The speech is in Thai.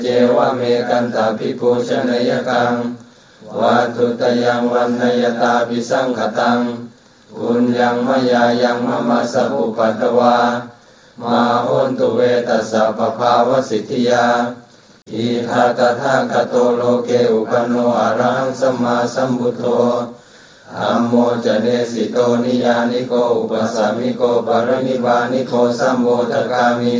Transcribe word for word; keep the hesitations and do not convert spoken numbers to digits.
เจวะเมกันตาภิกขุชนยกังวัตถุตยังวันนยตาภิสังขตังปุญญังมยายังมะมะสัพพุปัตตวามาโหนตุเวตัสสะปะภาวสิทธิยาอิทาตถาคโตโลเกอุปนโนอะระหังสัมมาสัมพุทโธธัมโมจะเนสิโตนิยานิโกอุปสามิโกปรินิพพานิโกสัมโมทกามิ